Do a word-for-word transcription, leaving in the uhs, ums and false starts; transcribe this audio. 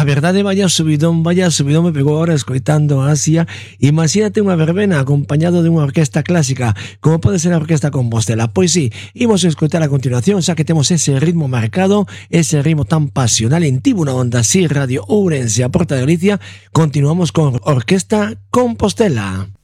verdade, vaya subidón, vaya subidón me pegou ahora escoitando Asia. Imagínate unha verbena acompañado de unha orquesta clásica, como pode ser a Orquesta Compostela. Pois sí, imos a escoitar a continuación, xa que temos ese ritmo marcado, ese ritmo tan pasional en Tivo na Onda, sí, Radio Ourense, a Porta de Galicia. Continuamos con Orquesta Compostela.